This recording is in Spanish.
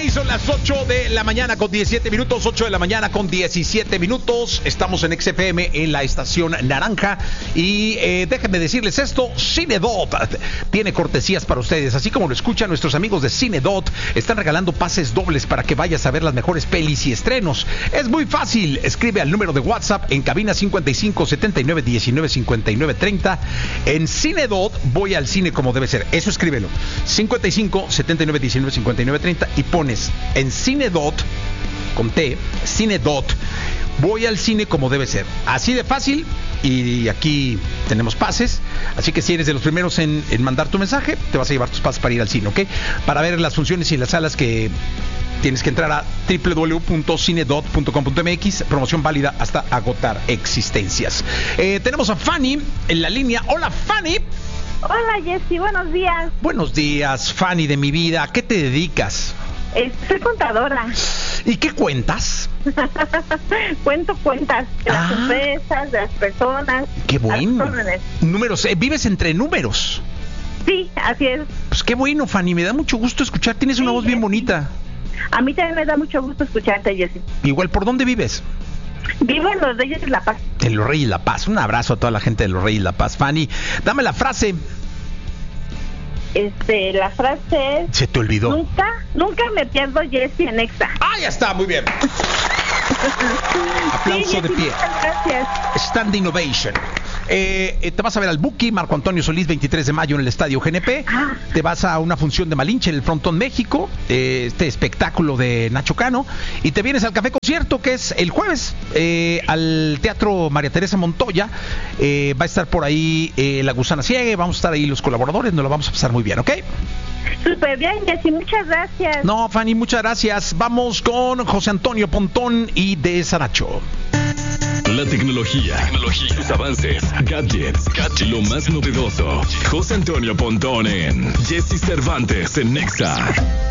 Son las 8 de la mañana con 17 minutos, 8 de la mañana con 17 minutos. Estamos en XFM en la estación naranja. Y déjenme decirles esto, Cinedot tiene cortesías para ustedes. Así como lo escuchan, nuestros amigos de Cinedot están regalando pases dobles para que vayas a ver las mejores pelis y estrenos. Es muy fácil, escribe al número de WhatsApp en cabina 55 79 19 59 30. En Cinedot voy al cine como debe ser. Eso escríbelo, 55 79 19 59 30, y pones en Cinedot, con T, Cinedot, voy al cine como debe ser. Así de fácil. Y aquí tenemos pases. Así que si eres de los primeros en mandar tu mensaje, te vas a llevar tus pases para ir al cine, ¿ok? Para ver las funciones y las salas, que tienes que entrar a www.cinedot.com.mx. Promoción válida hasta agotar existencias. Tenemos a Fanny en la línea. Hola, Fanny. Hola, Jessy, buenos días. Buenos días, Fanny de mi vida. ¿A qué te dedicas? Soy contadora. ¿Y qué cuentas? Cuento cuentas de las empresas, de las personas. ¡Qué bueno! Números, ¿vives entre números? Sí, así es. Pues qué bueno, Fanny, me da mucho gusto escuchar. Tienes una voz bien bonita. A mí también me da mucho gusto escucharte, Jessy. Igual, ¿por dónde vives? Vivo en Los Reyes de La Paz. En Los Reyes de La Paz. Un abrazo a toda la gente de Los Reyes de La Paz. Fanny, dame la frase. La frase es... ¿Se te olvidó? Nunca me pierdo, Jessy, en Exa. ¡Ah, ya está! Muy bien. Aplauso sí, de pie. Muchas gracias. Standing Ovation. Te vas a ver al Buki, Marco Antonio Solís, 23 de mayo en el Estadio GNP. Te vas a una función de Malinche en el Frontón México, este espectáculo de Nacho Cano. Y te vienes al Café Concierto, que es el jueves, al Teatro María Teresa Montoya. Va a estar por ahí La Gusana Ciega. Vamos a estar ahí los colaboradores, nos lo vamos a pasar muy bien, ¿ok? Súper bien, Jessy, muchas gracias. No, Fanny, muchas gracias. Vamos con José Antonio Pontón y de Saracho. La tecnología, sus avances, gadgets, lo más novedoso. José Antonio Pontón en Jessy Cervantes en Nexa.